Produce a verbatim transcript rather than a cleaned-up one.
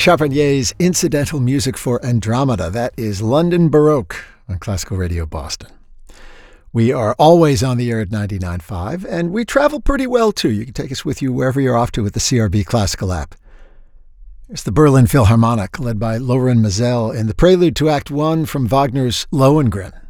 Charbonnier's incidental music for Andromeda. That is London Baroque on Classical Radio Boston. We are always on the air at ninety-nine point five, and we travel pretty well, too. You can take us with you wherever you're off to with the C R B Classical app. Here's the Berlin Philharmonic, led by Loren Maazel, in the prelude to Act One from Wagner's Lohengrin.